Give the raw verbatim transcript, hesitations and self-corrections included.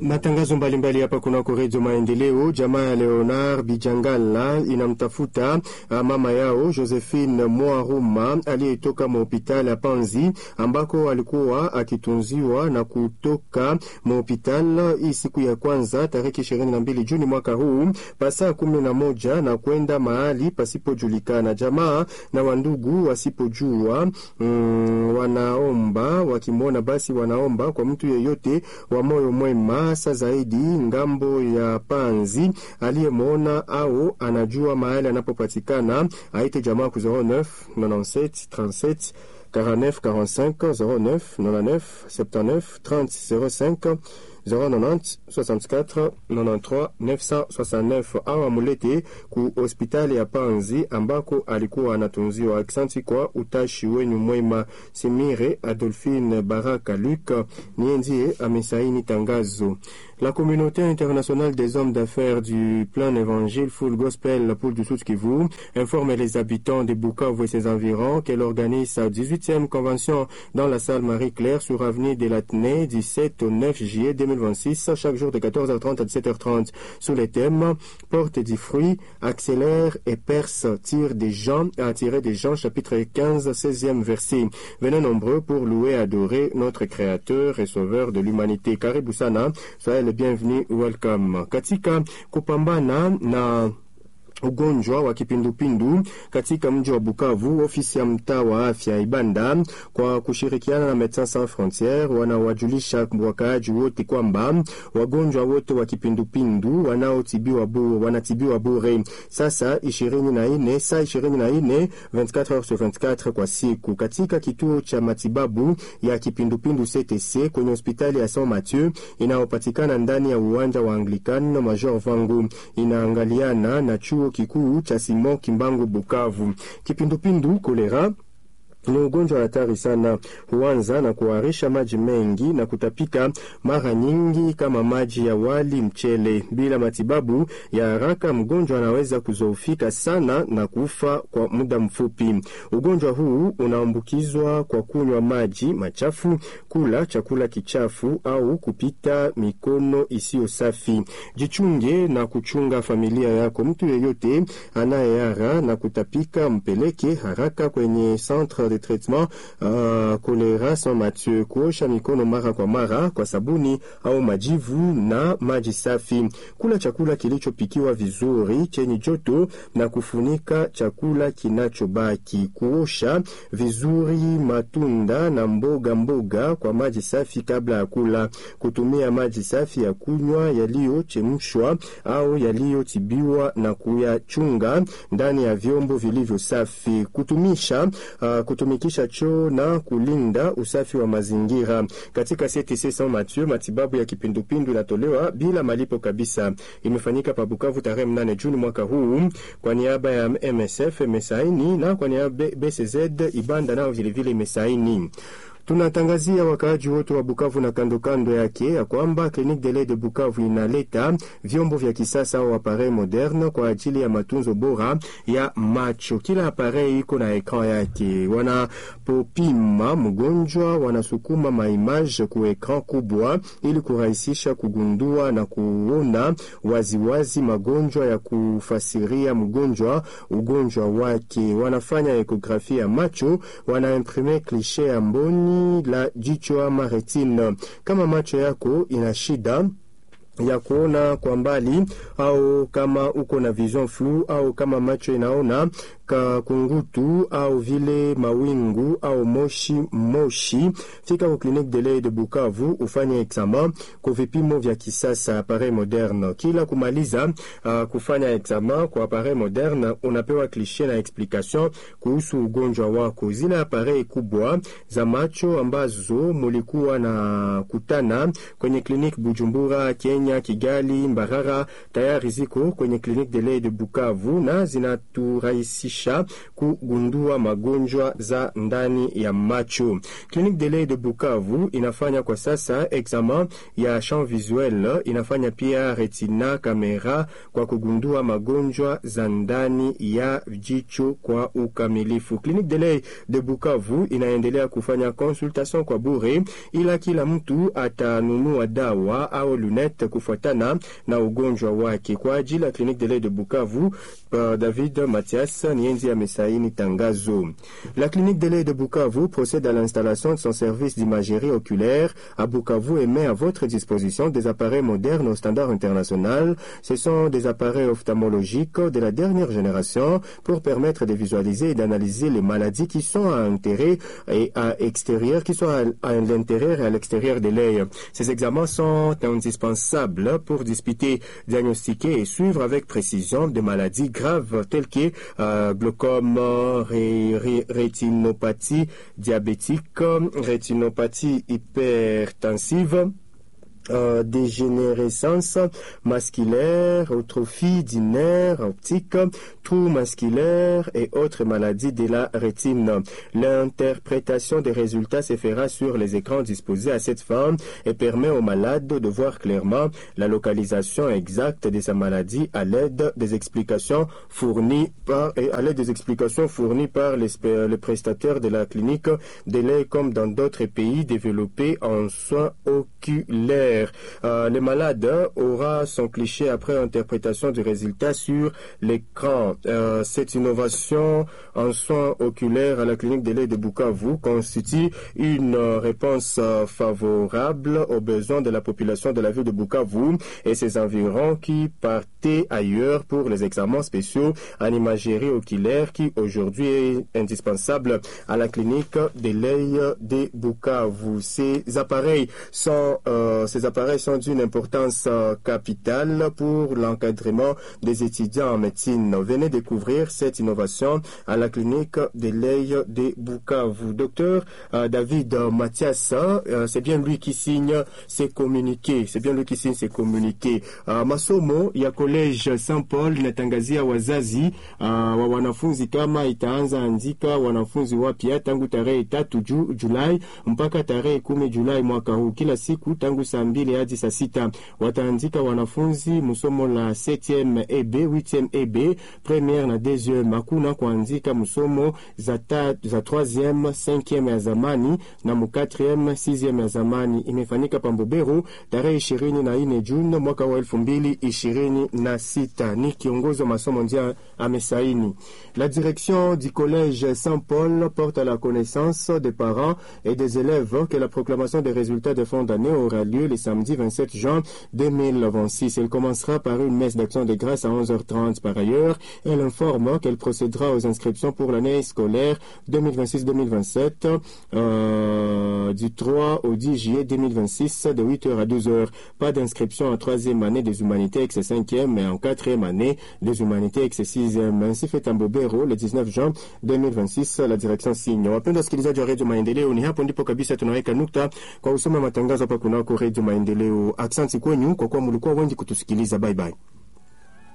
Matangazo mbalimbali hapa kuna Redio Maendeleo. Jamaa ya Leonard Bijangala inamtafuta mama yao Josephine Mwaruma aliyetoka hospitali ya Panzi ambako alikuwa akitunziwa na kutoka hospitali hii siku ya kwanza tarehe ishirini na mbili Juni mwaka huu pasa kumi na moja na kwenda mahali pasipojulikana. Jamaa na wandugu wasipojua mm, wanaomba wakimwona basi wanaomba kwa mtu yeyote wa moyo mwema sa zaidi ngambo ya Panzi aliyemwona au anajua mahali anapopatikana aite jamaa ku zero neuf ninety-sept trente-sept quarante-neuf quarante-cinq zero neuf ninety-neuf soixante-neuf trente zero cinq zero neuf zero soixante-quatre quatre-vingt-treize neuf cent soixante-neuf au amulete ku hospitali ya Panzi ambako alikuwa anatunziwa. Aksanti kwa utashi wenyu mwema. Simire Adolphine Baraka Luc niendie amesaini tangazo. La communauté internationale des hommes d'affaires du plan évangile Full Gospel pour du Sud Kivu informe les habitants de Bukavu et ses environs qu'elle organise sa dix-huitième convention dans la salle Marie-Claire sur avenue de l'Athénée du sept au neuf juillet deux mille vingt-six, chaque jour de quatorze heures trente à dix-sept heures trente, sous les thèmes Porte du fruit, accélère et perce, tire des gens, attirer des gens, chapitre quinze, seizième verset. Venez nombreux pour louer et adorer notre Créateur et Sauveur de l'humanité. Karibu sana, soyez le bienvenu, welcome. Katika kupambana na ugonjwa wa kipindupindu katika mji wa Bukavu, ofisi ya mtaa wa afya Ibanda kwa kushirikiana na Médecins Sans Frontières wanawajulisha wakaaji wote kwamba wagonjwa wote wa kipindupindu wanaotibiwa bure wanatibiwa bure sasa ishirini na nne saa ishirini na nne vingt-quatre heures sur vingt-quatre kwa siku katika kituo cha matibabu ya kipindupindu C T C kwenye hospitali ya Saint Mathieu inayopatikana ndani ya uwanja wa Anglican Major Vangu. Inaangaliana na chuo kikuu cha Simon Kimbangu Bukavu. Kipindupindu kolera ni ugonjwa hatari sana, huanza na kuharisha maji mengi na kutapika mara nyingi kama maji ya wali mchele. Bila matibabu ya haraka mgonjwa anaweza kuzoofika sana na kufa kwa muda mfupi. Ugonjwa huu unaambukizwa kwa kunywa maji machafu, kula chakula kichafu au kupita mikono isiyo safi. Jichunge na kuchunga familia yako. Mtu yeyote anayehara na kutapika mpeleke haraka kwenye centre de traitement kolera uh, Saint Mathieu. Kuosha mikono mara kwa mara kwa sabuni au majivu na maji safi. Kula chakula kilichopikiwa vizuri chenye joto na kufunika chakula kinachobaki. Kuosha vizuri matunda na mboga mboga kwa maji safi kabla ya kula. Kutumia maji safi ya kunywa yaliyochemshwa au yaliyotibiwa na kuyachunga ndani ya vyombo vilivyo safi. Kutumisha uh, kutumikisha choo na kulinda usafi wa mazingira. Katika C T C Saint Mathieu matibabu ya kipindupindu inatolewa bila malipo kabisa. Imefanyika pa Bukavu tarehe mnane Juni mwaka huu kwa niaba ya M S F imesaini na kwa niaba ya B C Z Ibanda nao vile vile imesaini. Tunatangazia wakaaji wote wa Bukavu na kando kando yake ya kwamba Clinique de l'Œil de Bukavu inaleta vyombo vya kisasa au appareil moderne kwa ajili ya matunzo bora ya macho. Kila appareil iko na ekran yake. Wanapopima mgonjwa wanasukuma maimage ku ekran kubwa ili kurahisisha kugundua na kuona waziwazi magonjwa ya kufasiria mgonjwa ugonjwa wake. Wanafanya ekografia ya macho, wanaimprime cliché ya mboni la jicho ama retina. Kama macho yako ina shida ya kuona kwa mbali au kama uko na vision flou au kama macho inaona ka kungutu au vile mawingu au moshi moshi, fika kwa Clinique de l'Œil de Bukavu ufanye examen kwa vipimo vya kisasa appareil moderne. Kila kumaliza uh, kufanya examen kwa appareil moderne unapewa cliché na explication kuhusu ugonjwa wako. Zile appareil kubwa za macho ambazo mulikuwa na kutana kwenye Clinique Bujumbura, Kenya, Kigali, Mbarara tayari ziko kwenye Clinique de l'Œil de Bukavu na zinaturahisisha kisha kugundua magonjwa za ndani ya macho. Clinique de l'œil de Bukavu inafanya kwa sasa examen ya champ visuel, inafanya pia retina kamera kwa kugundua magonjwa za ndani ya jicho kwa ukamilifu. Clinique de l'œil de Bukavu inaendelea kufanya consultation kwa bure, ila kila mtu atanunua dawa au lunette kufuatana na ugonjwa wake. Kwa ajili ya Clinique de l'œil de Bukavu, uh, David Mathias nienzi amesaini tangazo. La Clinique de l'œil de Bukavu procède à l'installation de son service d'imagerie oculaire à Bukavu et met à votre disposition des appareils modernes au standard international. Ce sont des appareils ophtalmologiques de la dernière génération pour permettre de visualiser et d'analyser les maladies qui sont à l'intérieur et à l'extérieur, qui sont à, à l'intérieur et à l'extérieur de l'œil. Ces examens sont indispensables pour discuter, diagnostiquer et suivre avec précision des maladies graves telles que euh, glaucome, ré, ré, rétinopathie diabétique, rétinopathie hypertensive, Euh, dégénérescence musculaire, atrophie du nerf optique, trous musculaires et autres maladies de la rétine. L'interprétation des résultats se fera sur les écrans disposés à cette fin et permet aux malades de voir clairement la localisation exacte de sa maladie à l'aide des explications fournies par et à l'aide des explications fournies par les, les prestataires de la clinique de l'œil, comme dans d'autres pays développés en soins oculaires. Euh, le malade aura son cliché après interprétation du résultat sur l'écran. Euh, cette innovation en soins oculaires à la clinique de l'œil de Bukavu constitue une euh, réponse euh, favorable aux besoins de la population de la ville de Bukavu et ses environs qui partaient ailleurs pour les examens spéciaux en imagerie oculaire qui aujourd'hui est indispensable à la clinique de l'œil de Bukavu. Ces appareils sont euh, ces appareils sont d'une importance euh, capitale pour l'encadrement des étudiants en médecine. Venez découvrir cette innovation à la clinique de l'œil de Bukavu. Docteur euh, David euh, Mathias, euh, c'est bien lui qui signe ses communiqués. C'est bien lui qui signe ses communiqués. Euh, masomo ya collège Saint-Paul inatangazia wazazi uh, wa wanafunzi kama itaanza andika wanafunzi wapya tangu tarehe tatu ju, Julai mpaka tarehe kumi Julai mwaka huu. Kila siku tangu saa mbili hadi saa sita wataandika wanafunzi msomo la septième E B, huitième E B, première na deuxième. Hakuna kuandika msomo za tatu, za troisième, cinquième ya zamani na mu quatrième, sixième ya zamani. Imefanyika Pambobero tarehe ishirini na nne Juni mwaka wa elfu mbili ishirini na sita. Ni kiongozi wa masomo ndia amesaini. La direction du collège Saint-Paul porte à la connaissance des parents et des élèves que la proclamation des résultats de fin d'année aura lieu le samedi vingt-sept juin deux mille vingt-six. Elle commencera par une messe d'action de grâce à onze heures trente. Par ailleurs, elle informe qu'elle procédera aux inscriptions pour l'année scolaire deux mille vingt-six deux mille vingt-sept euh, du trois au dix juillet deux mille vingt-six de huit heures à douze heures. Pas d'inscription en troisième année des humanités ex cinquième, mais en quatrième année des humanités ex sixième. Ainsi fait Mbobero le dix-neuf juin deux mille vingt-six, la direction signe. Wapenda wasikilizaji wa Radio Maendeleo, ni hapo ndipo kabisa tunaweka nukta kwa usoma matangazo hapa kunako Radio Maendeleo. Asante kwenyu kwa kuwa mlikuwa wengi kutusikiliza. Bye bye.